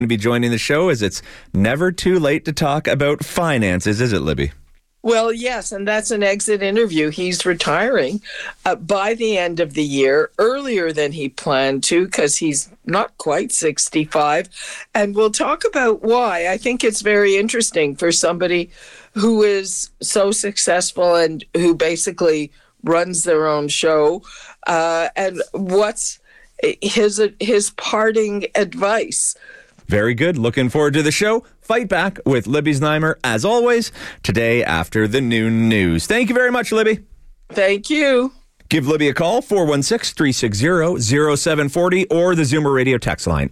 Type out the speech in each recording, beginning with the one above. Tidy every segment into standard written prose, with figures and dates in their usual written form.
To be joining the show, as it's never too late to talk about finances, is it, Libby? Well, yes, and that's an exit interview. He's retiring by the end of the year, earlier than he planned to, because he's not quite 65. And we'll talk about why. I think it's very interesting for somebody who is so successful and who basically runs their own show, and what's his parting advice. Very good. Looking forward to the show. Fight Back with Libby Znaimer, as always, today after the noon news. Thank you very much, Libby. Thank you. Give Libby a call, 416-360-0740, or the Zoomer Radio text line,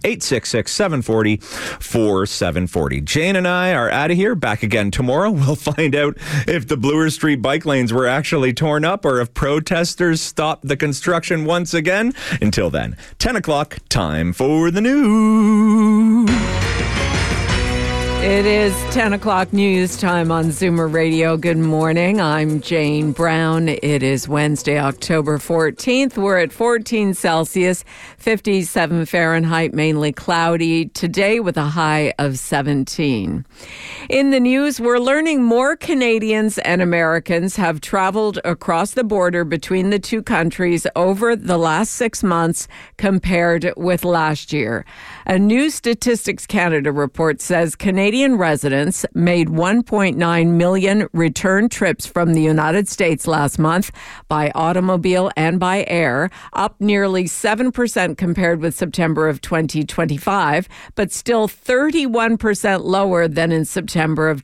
866-740-4740. Jane and I are out of here. Back again tomorrow. We'll find out if the Bloor Street bike lanes were actually torn up or if protesters stopped the construction once again. Until then, 10 o'clock, time for the news. It is 10 o'clock news time on Zoomer Radio. Good morning. I'm Jane Brown. It is Wednesday, October 14th. We're at 14 Celsius, 57 Fahrenheit, mainly cloudy today with a high of 17. In the news, we're learning more Canadians and Americans have traveled across the border between the two countries over the last 6 months compared with last year. A new Statistics Canada report says Canadian residents made 1.9 million return trips from the United States last month by automobile and by air, up nearly 7% compared with September of 2025, but still 31% lower than in September of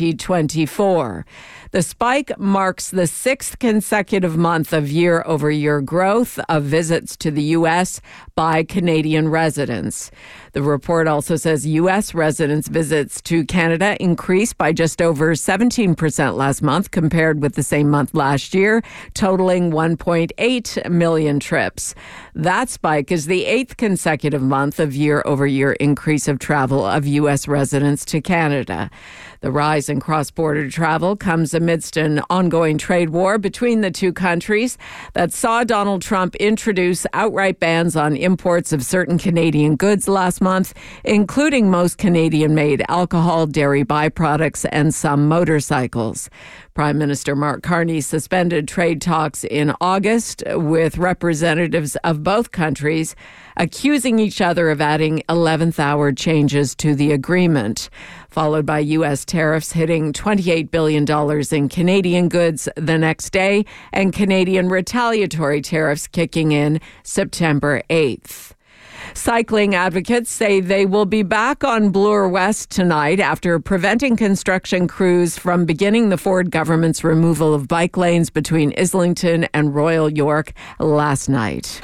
2024. The spike marks the sixth consecutive month of year-over-year growth of visits to the U.S. by Canadian residents. The report also says U.S. residents' visits to Canada increased by just over 17% last month compared with the same month last year, totaling 1.8 million trips. That spike is the eighth consecutive month of year-over-year increase of travel of U.S. residents to Canada. The rise in cross-border travel comes amidst an ongoing trade war between the two countries that saw Donald Trump introduce outright bans on imports of certain Canadian goods last month, including most Canadian-made alcohol, dairy byproducts, and some motorcycles. Prime Minister Mark Carney suspended trade talks in August with representatives of both countries, accusing each other of adding 11th-hour changes to the agreement, followed by U.S. tariffs hitting $28 billion in Canadian goods the next day, and Canadian retaliatory tariffs kicking in September 8th. Cycling advocates say they will be back on Bloor West tonight after preventing construction crews from beginning the Ford government's removal of bike lanes between Islington and Royal York last night.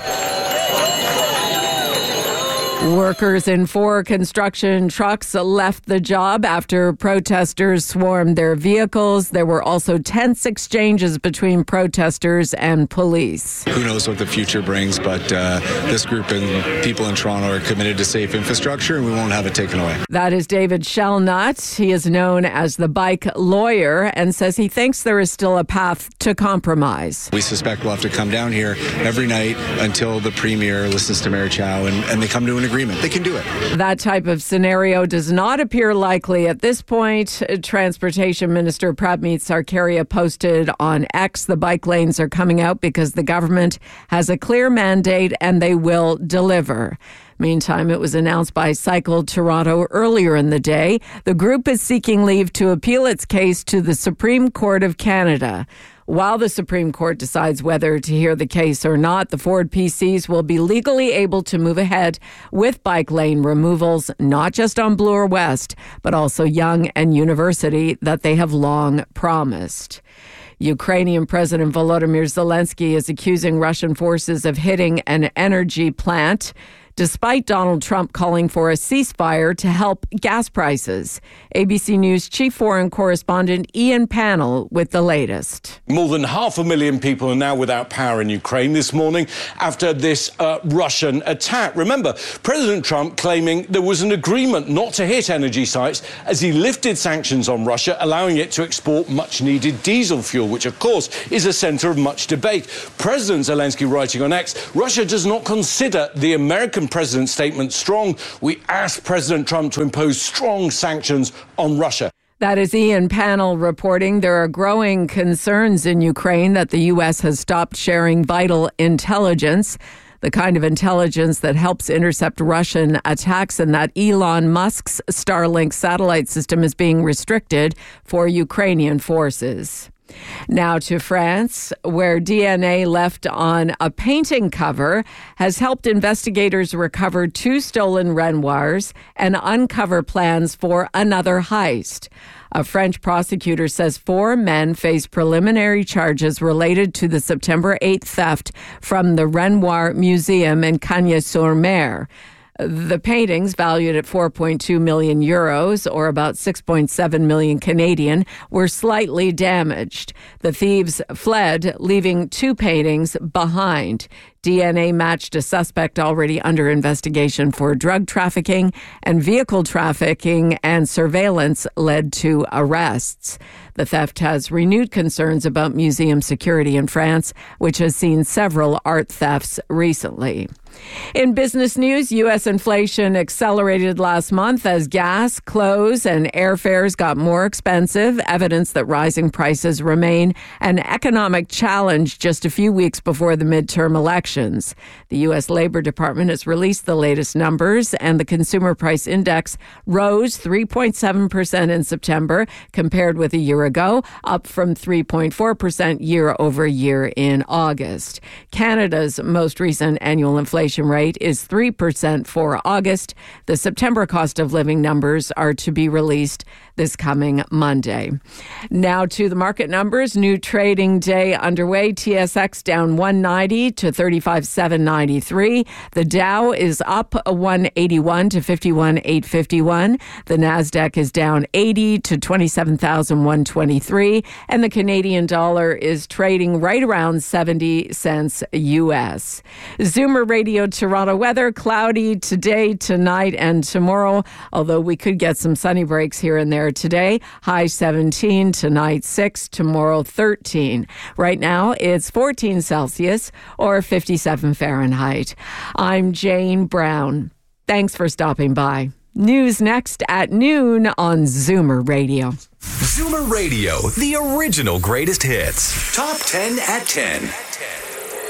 Workers in 4 construction trucks left the job after protesters swarmed their vehicles. There were also tense exchanges between protesters and police. Who knows what the future brings, but this group and people in Toronto are committed to safe infrastructure, and we won't have it taken away. That is David Shellnut. He is known as the bike lawyer and says he thinks there is still a path to compromise. We suspect we'll have to come down here every night until the Premier listens to Mayor Chow and they come to an agreement. They can do it. That type of scenario does not appear likely at this point. Transportation Minister Pramit Sarkaria posted on X, the bike lanes are coming out because the government has a clear mandate and they will deliver. Meantime, it was announced by Cycle Toronto earlier in the day. The group is seeking leave to appeal its case to the Supreme Court of Canada. While the Supreme Court decides whether to hear the case or not, the Ford PCs will be legally able to move ahead with bike lane removals, not just on Bloor West, but also Yonge and University that they have long promised. Ukrainian President Volodymyr Zelensky is accusing Russian forces of hitting an energy plant, despite Donald Trump calling for a ceasefire to help gas prices. ABC News chief foreign correspondent Ian Pannell with the latest. More than 500,000 people are now without power in Ukraine this morning after this Russian attack. Remember, President Trump claiming there was an agreement not to hit energy sites as he lifted sanctions on Russia, allowing it to export much-needed diesel fuel, which, of course, is a centre of much debate. President Zelensky writing on X, Russia does not consider the American American president's statement strong. We asked President Trump to impose strong sanctions on Russia. That is Ian Pannell reporting. There are growing concerns in Ukraine that the U.S. has stopped sharing vital intelligence, the kind of intelligence that helps intercept Russian attacks, and that Elon Musk's Starlink satellite system is being restricted for Ukrainian forces. Now to France, where DNA left on a painting cover has helped investigators recover 2 stolen Renoirs and uncover plans for another heist. A French prosecutor says 4 men face preliminary charges related to the September 8th theft from the Renoir Museum in Cagnes-sur-Mer. The paintings, valued at 4.2 million euros, or about 6.7 million Canadian, were slightly damaged. The thieves fled, leaving 2 paintings behind. DNA matched a suspect already under investigation for drug trafficking, and vehicle trafficking and surveillance led to arrests. The theft has renewed concerns about museum security in France, which has seen several art thefts recently. In business news, U.S. inflation accelerated last month as gas, clothes, and airfares got more expensive, evidence that rising prices remain an economic challenge just a few weeks before the midterm elections. The U.S. Labor Department has released the latest numbers, and the Consumer Price Index rose 3.7% in September compared with a year ago, up from 3.4% year over year in August. Canada's most recent annual inflation rate is 3% for August. The September cost of living numbers are to be released this coming Monday. Now to the market numbers. New trading day underway. TSX down 190 to 35,793. The Dow is up 181 to 51,851. The Nasdaq is down 80 to 27,123. And the Canadian dollar is trading right around 70 cents US. Zoomer Radio Toronto weather, cloudy today, tonight, and tomorrow, although we could get some sunny breaks here and there today. High 17, tonight 6, tomorrow 13. Right now, it's 14 Celsius or 57 Fahrenheit. I'm Jane Brown. Thanks for stopping by. News next at noon on Zoomer Radio. Zoomer Radio, the original greatest hits. Top 10 at 10.